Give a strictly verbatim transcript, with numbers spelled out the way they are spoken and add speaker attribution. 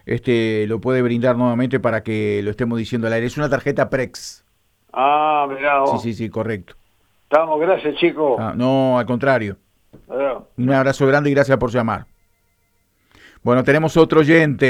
Speaker 1: este, lo puede brindar nuevamente para que lo estemos diciendo al aire. Es una tarjeta Prex.
Speaker 2: Ah, mirá
Speaker 1: Sí,
Speaker 2: vos.
Speaker 1: sí, sí, correcto.
Speaker 2: Estamos, gracias, chicos.
Speaker 1: Ah, no, al contrario.
Speaker 2: Adiós.
Speaker 1: Un abrazo grande y gracias por llamar. Bueno, tenemos otro oyente.